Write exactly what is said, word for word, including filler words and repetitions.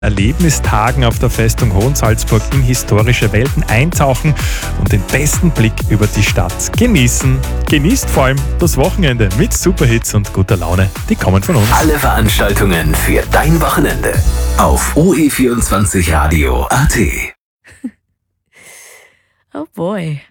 Erlebnistagen auf der Festung Hohensalzburg in historische Welten eintauchen und den besten Blick über die Stadt genießen. Genießt vor allem das Wochenende mit Superhits und guter Laune. Die kommen von uns. Alle Veranstaltungen für dein Wochenende auf O E vierundzwanzig Radio Punkt A T. Oh boy.